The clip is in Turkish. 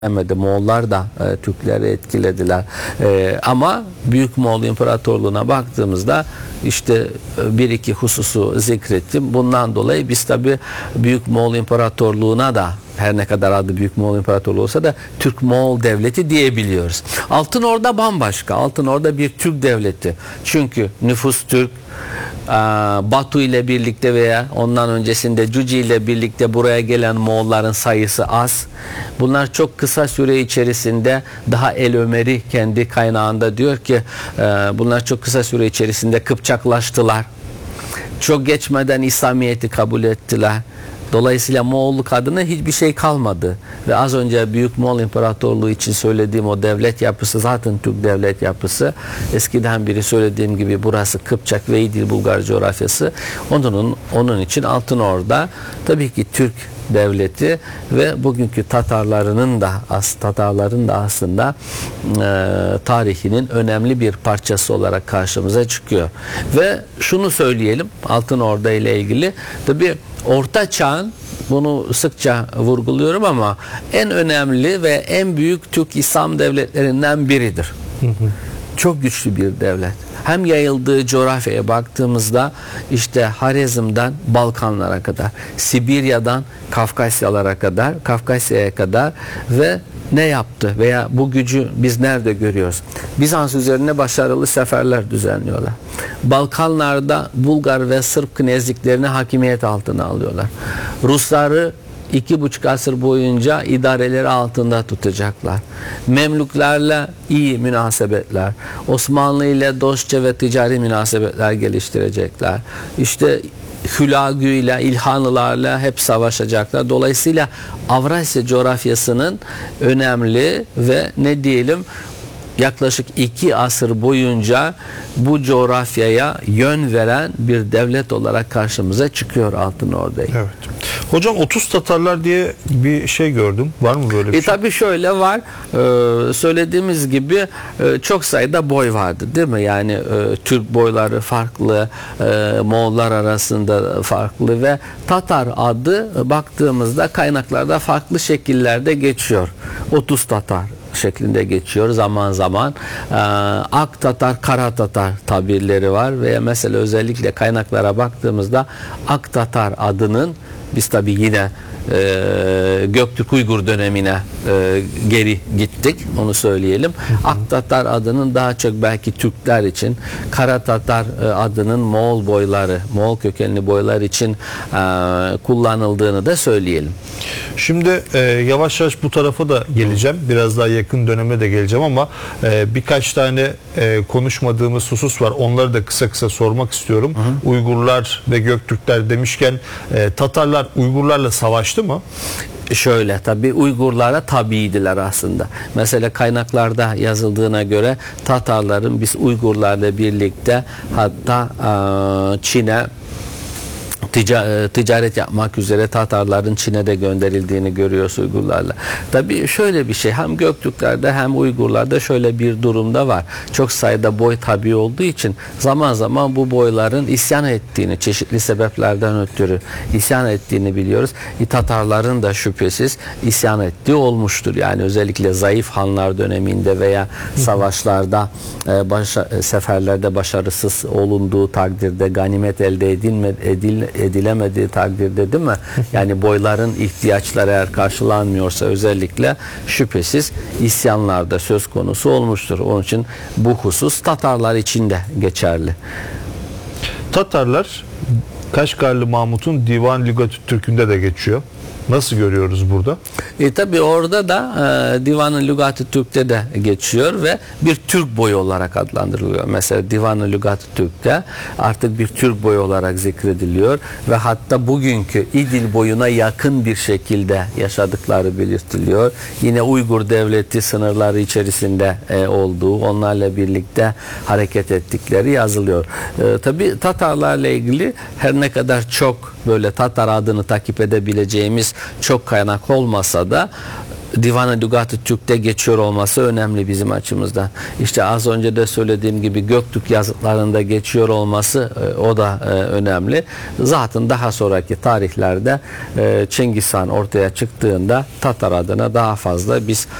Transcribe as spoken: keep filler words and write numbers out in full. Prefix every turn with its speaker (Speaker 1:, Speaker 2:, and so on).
Speaker 1: Moğollar da e, Türkleri etkilediler. E, ama Büyük Moğol İmparatorluğu'na baktığımızda işte e, bir iki hususu zikrettim. Bundan dolayı biz tabi Büyük Moğol İmparatorluğu'na da, her ne kadar adı Büyük Moğol İmparatorluğu olsa da, Türk Moğol Devleti diyebiliyoruz. Altın Orda bambaşka. Altın Orda bir Türk devleti. Çünkü nüfus Türk. Batu ile birlikte veya ondan öncesinde Cuci ile birlikte buraya gelen Moğolların sayısı az. Bunlar çok kısa süre içerisinde, daha El Ömeri kendi kaynağında diyor ki bunlar çok kısa süre içerisinde Kıpçaklaştılar. Çok geçmeden İslamiyet'i kabul ettiler. Dolayısıyla Moğolluk adına hiçbir şey kalmadı. Ve az önce Büyük Moğol İmparatorluğu için söylediğim o devlet yapısı zaten Türk devlet yapısı. Eskiden beri söylediğim gibi burası Kıpçak ve İdil Bulgar coğrafyası. Onun, onun için Altın Orda tabii ki Türk devleti ve bugünkü Tatarlarının da as Tatarların da aslında e, tarihinin önemli bir parçası olarak karşımıza çıkıyor. Ve şunu söyleyelim Altın Orda ile ilgili, tabii Orta Çağ'ın, bunu sıkça vurguluyorum ama, en önemli ve en büyük Türk İslam devletlerinden biridir. Hı hı. Çok güçlü bir devlet. Hem yayıldığı coğrafyaya baktığımızda işte Harezm'den Balkanlara kadar, Sibirya'dan Kafkasyalara kadar, Kafkasya'ya kadar ve ne yaptı veya bu gücü biz nerede görüyoruz? Bizans üzerine başarılı seferler düzenliyorlar. Balkanlarda Bulgar ve Sırp knezliklerini hakimiyet altına alıyorlar. Rusları iki buçuk asır boyunca idareleri altında tutacaklar. Memlüklerle iyi münasebetler, Osmanlı ile dostça ve ticari münasebetler geliştirecekler. İşte Hülagü ile, İlhanlılarla hep savaşacaklar. Dolayısıyla Avrasya coğrafyasının önemli ve ne diyelim yaklaşık iki asır boyunca bu coğrafyaya yön veren bir devlet olarak karşımıza çıkıyor Altın Orda.
Speaker 2: Evet. Hocam otuz Tatarlar diye bir şey gördüm. Var mı böyle bir
Speaker 1: e
Speaker 2: şey?
Speaker 1: Tabii şöyle var. Ee, söylediğimiz gibi e, çok sayıda boy vardı değil mi? Yani e, Türk boyları farklı, e, Moğollar arasında farklı ve Tatar adı baktığımızda kaynaklarda farklı şekillerde geçiyor. otuz Tatar şeklinde geçiyor zaman zaman. Ee, Ak Tatar, Kara Tatar tabirleri var ve mesela özellikle kaynaklara baktığımızda Ak Tatar adının, biz tabi yine e, Göktürk Uygur dönemine e, geri gittik, onu söyleyelim. Ak Tatar adının daha çok belki Türkler için, Kara Tatar e, adının Moğol boyları, Moğol kökenli boylar için e, kullanıldığını da söyleyelim.
Speaker 2: Şimdi e, yavaş yavaş bu tarafa da geleceğim. Biraz daha yakın döneme de geleceğim ama e, birkaç tane e, konuşmadığımız husus var. Onları da kısa kısa sormak istiyorum. Hı hı. Uygurlar ve Göktürkler demişken e, Tatarlar Uygurlarla savaştı mı?
Speaker 1: Şöyle, tabi Uygurlara tabiydiler aslında. Mesela kaynaklarda yazıldığına göre Tatarların biz Uygurlarla birlikte hatta e, Çin'e Tica, ticaret yapmak üzere Tatarların Çin'e de gönderildiğini görüyoruz Uygurlarla. Tabii şöyle bir şey, hem Göktürklerde hem Uygurlarda şöyle bir durumda var. Çok sayıda boy tabi olduğu için zaman zaman bu boyların isyan ettiğini, çeşitli sebeplerden ötürü isyan ettiğini biliyoruz. E, Tatarların da şüphesiz isyan ettiği olmuştur. Yani özellikle zayıf hanlar döneminde veya savaşlarda, e, başa, seferlerde başarısız olunduğu takdirde, ganimet elde edilmedi, edil, edilemediği takdirde, değil mi? Yani boyların ihtiyaçları eğer karşılanmıyorsa özellikle şüphesiz isyanlarda söz konusu olmuştur. Onun için bu husus Tatarlar için de geçerli.
Speaker 2: Tatarlar Kaşgarlı Mahmut'un Divan Lügat-ı Türk'ünde de geçiyor. Nasıl görüyoruz burada?
Speaker 1: E tabi orada da e, Divan-ı Lügat-ı Türk'te de geçiyor ve bir Türk boyu olarak adlandırılıyor. Mesela Divan-ı Lügat-ı Türk'te artık bir Türk boyu olarak zikrediliyor ve hatta bugünkü İdil boyuna yakın bir şekilde yaşadıkları belirtiliyor. Yine Uygur devleti sınırları içerisinde e, olduğu, onlarla birlikte hareket ettikleri yazılıyor. E, tabi Tatarlarla ilgili her ne kadar çok böyle Tatar adını takip edebileceğimiz çok kaynak olmasa da Divan-ı Lügat-ı Türk'te geçiyor olması önemli bizim açımızdan. İşte az önce de söylediğim gibi Göktürk yazıtlarında geçiyor olması e, o da e, önemli. Zaten daha sonraki tarihlerde e, Çingiz Han ortaya çıktığında Tatar adına daha fazla biz